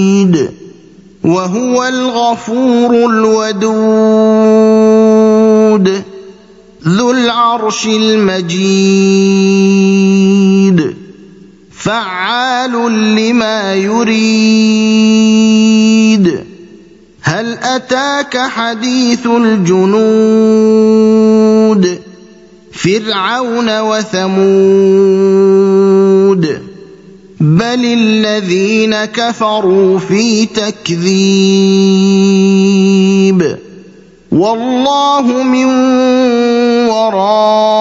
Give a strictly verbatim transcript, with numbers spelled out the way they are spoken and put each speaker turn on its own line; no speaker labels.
وهو الغفور الودود ذو العرش المجيد فعال لما يريد هل أتاك حديث الجنود فرعون وثمود بل الذين كفروا في تكذيب والله من وراء